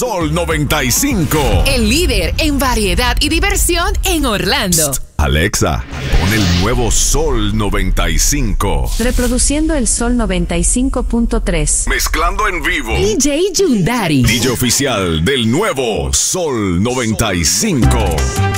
Sol 95. El líder en variedad y diversión en Orlando. Alexa, pon el nuevo Sol 95. Reproduciendo el Sol 95.3. Mezclando en vivo. DJ Yundari. DJ oficial del nuevo Sol 95.